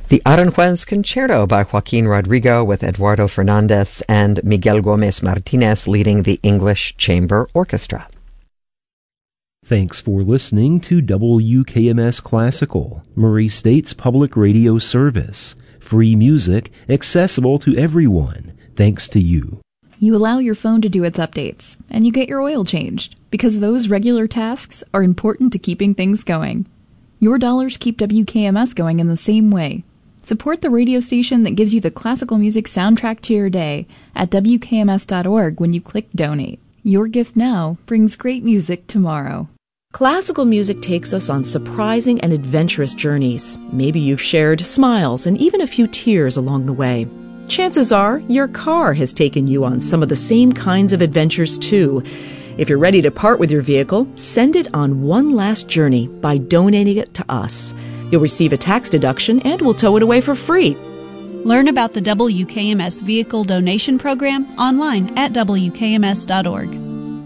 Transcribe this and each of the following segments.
The Aranjuez Concerto by Joaquin Rodrigo with Eduardo Fernandez and Miguel Gomez Martinez leading the English Chamber Orchestra. Thanks for listening to WKMS Classical, Murray State's public radio service. Free music, accessible to everyone, thanks to you. You allow your phone to do its updates, and you get your oil changed, because those regular tasks are important to keeping things going. Your dollars keep WKMS going in the same way. Support the radio station that gives you the classical music soundtrack to your day at WKMS.org when you click Donate. Your gift now brings great music tomorrow. Classical music takes us on surprising and adventurous journeys. Maybe you've shared smiles and even a few tears along the way. Chances are your car has taken you on some of the same kinds of adventures too. If you're ready to part with your vehicle, send it on one last journey by donating it to us. You'll receive a tax deduction and we'll tow it away for free. Learn about the WKMS Vehicle Donation Program online at WKMS.org.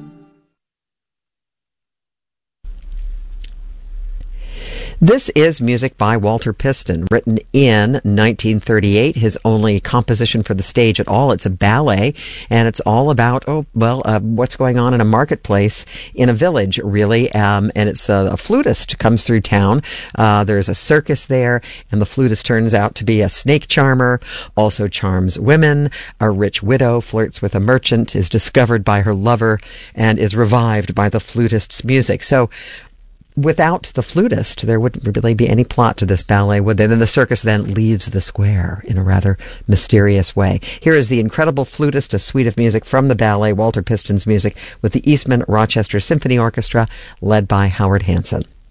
This is music by Walter Piston, written in 1938, his only composition for the stage at all. It's a ballet, and it's all about, what's going on in a marketplace in a village, really. And it's a flutist comes through town. There's a circus there, and the flutist turns out to be a snake charmer, also charms women. A rich widow flirts with a merchant, is discovered by her lover, and is revived by the flutist's music. So, without the flutist, there wouldn't really be any plot to this ballet, would there? Then the circus then leaves the square in a rather mysterious way. Here is The Incredible Flutist, a suite of music from the ballet, Walter Piston's music, with the Eastman Rochester Symphony Orchestra, led by Howard Hanson.